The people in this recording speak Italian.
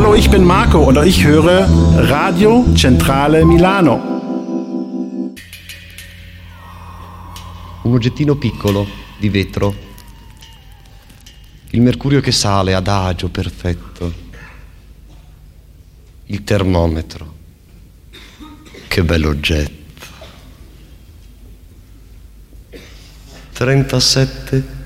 Hallo, ich bin Marco und ich höre Radio Centrale Milano. Un oggettino piccolo, di vetro. Il mercurio che sale, adagio, perfetto. Il termometro. Che bell'oggetto. 37